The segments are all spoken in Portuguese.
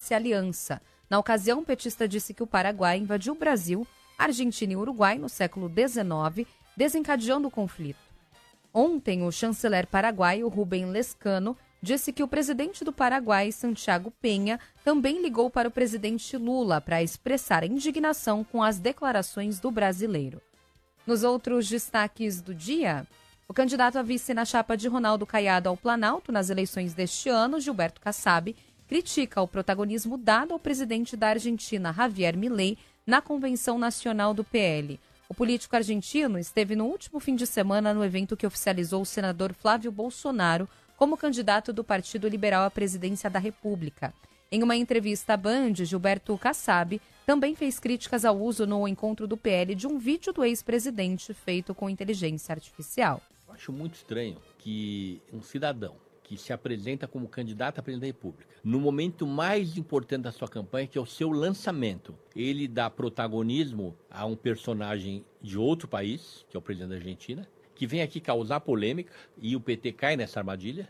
Tríplice Aliança. Na ocasião, o petista disse que o Paraguai invadiu o Brasil, Argentina e Uruguai no século XIX, desencadeando o conflito. Ontem, o chanceler paraguaio Rubem Lescano disse que o presidente do Paraguai, Santiago Penha, também ligou para o presidente Lula para expressar indignação com as declarações do brasileiro. Nos outros destaques do dia, o candidato a vice na chapa de Ronaldo Caiado ao Planalto nas eleições deste ano, Gilberto Kassab, critica o protagonismo dado ao presidente da Argentina, Javier Milei, na Convenção Nacional do PL. O político argentino esteve no último fim de semana no evento que oficializou o senador Flávio Bolsonaro como candidato do Partido Liberal à presidência da República. Em uma entrevista à Band, Gilberto Kassab também fez críticas ao uso no encontro do PL de um vídeo do ex-presidente feito com inteligência artificial. Eu acho muito estranho que um cidadão que se apresenta como candidato a presidente da República, no momento mais importante da sua campanha, que é o seu lançamento, ele dá protagonismo a um personagem de outro país, que é o presidente da Argentina, que vem aqui causar polêmica, e o PT cai nessa armadilha,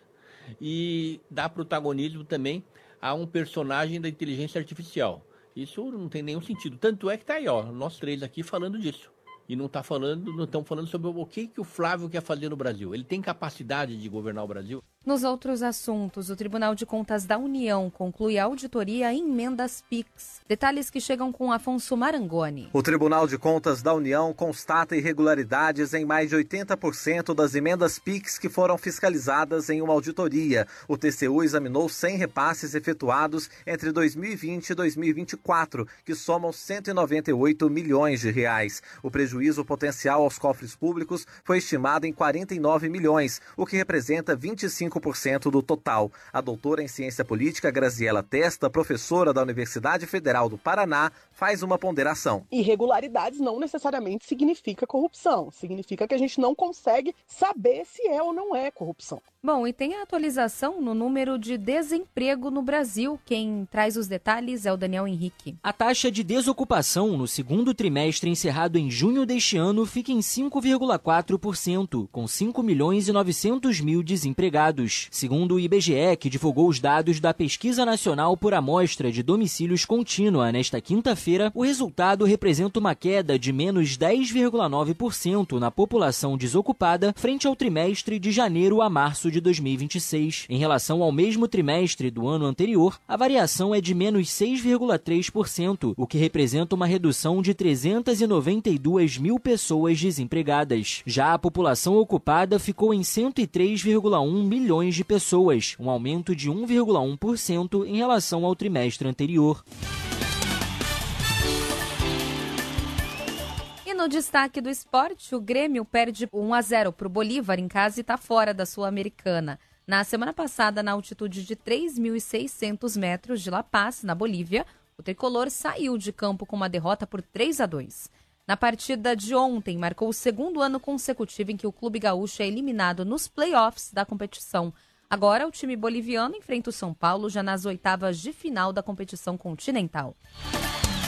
e dá protagonismo também a um personagem da inteligência artificial. Isso não tem nenhum sentido. Tanto é que tá aí, ó, nós três aqui falando disso. E não estamos falando sobre o que o Flávio quer fazer no Brasil. Ele tem capacidade de governar o Brasil? Nos outros assuntos, o Tribunal de Contas da União conclui a auditoria em emendas PIX. Detalhes que chegam com Afonso Marangoni. O Tribunal de Contas da União constata irregularidades em mais de 80% das emendas PIX que foram fiscalizadas em uma auditoria. O TCU examinou 100 repasses efetuados entre 2020 e 2024, que somam 198 milhões de reais. O prejuízo potencial aos cofres públicos foi estimado em 49 milhões, o que representa 25% do total. A doutora em ciência política Graziela Testa, professora da Universidade Federal do Paraná, faz uma ponderação. Irregularidades não necessariamente significa corrupção. Significa que a gente não consegue saber se é ou não é corrupção. Bom, e tem a atualização no número de desemprego no Brasil. Quem traz os detalhes é o Daniel Henrique. A taxa de desocupação no segundo trimestre encerrado em junho deste ano fica em 5,4%, com 5.900.000 desempregados. Segundo o IBGE, que divulgou os dados da Pesquisa Nacional por Amostra de Domicílios Contínua nesta quinta-feira, o resultado representa uma queda de menos 10,9% na população desocupada frente ao trimestre de janeiro a março de 2026. Em relação ao mesmo trimestre do ano anterior, a variação é de menos 6,3%, o que representa uma redução de 392 mil pessoas desempregadas. Já a população ocupada ficou em 103,1 milhões de pessoas, um aumento de 1,1% em relação ao trimestre anterior. No destaque do esporte, o Grêmio perde 1-0 para o Bolívar em casa e está fora da Sul-Americana. Na semana passada, na altitude de 3.600 metros de La Paz, na Bolívia, o tricolor saiu de campo com uma derrota por 3-2. Na partida de ontem, marcou o segundo ano consecutivo em que o clube gaúcho é eliminado nos play-offs da competição. Agora, o time boliviano enfrenta o São Paulo já nas oitavas de final da competição continental.